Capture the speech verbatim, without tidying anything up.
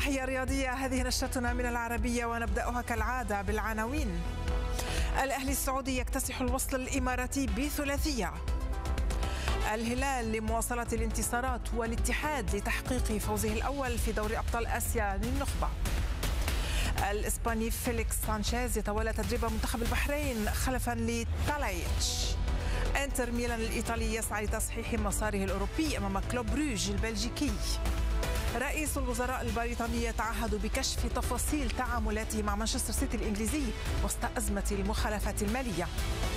تحية رياضية، هذه نشرتنا من العربية ونبدأها كالعادة بالعناوين. الأهلي السعودي يكتسح الوصل الإماراتي بثلاثية. الهلال لمواصلة الانتصارات والاتحاد لتحقيق فوزه الأول في دوري أبطال آسيا للنخبة. الإسباني فيليكس سانشيز يتولى تدريب منتخب البحرين خلفا لتالايتش. انتر ميلان الإيطالي يسعى لتصحيح مساره الأوروبي أمام كلوب بروج البلجيكي. رئيس الوزراء البريطاني يتعهد بكشف تفاصيل تعاملاته مع مانشستر سيتي الإنجليزي وسط أزمة المخالفات المالية.